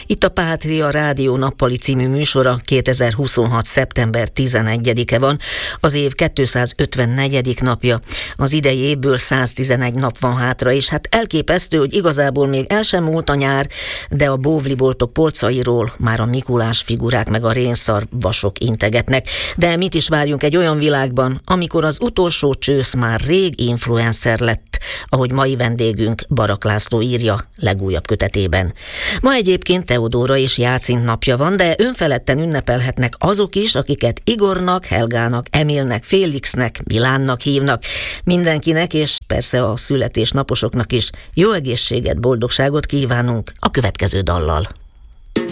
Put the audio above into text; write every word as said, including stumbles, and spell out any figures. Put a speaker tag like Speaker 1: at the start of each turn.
Speaker 1: Itt a Pátria Rádió nappali című műsora. kétezer-huszonhat. szeptember tizenegyedike van, az év kétszázötvennegyedik napja. Az idei évből száztizenegy nap van hátra, és hát elképesztő, hogy igazából még el sem múlt a nyár, de a bóvliboltok polcairól már a Mikulás figurák meg a rénszar vasok integetnek. De mit is várjunk egy olyan világban, amikor az utolsó csősz már rég influencer lett, ahogy mai vendégünk Barak László írja legújabb kötetében. Ma egyébként Teodóra és Jácint napja van, de önfeledten ünnepelhetnek azok is, akiket Igornak, Helgának, Emilnek, Félixnek, Milánnak hívnak. Mindenkinek, és persze a születésnaposoknak is jó egészséget, boldogságot kívánunk a következő dallal.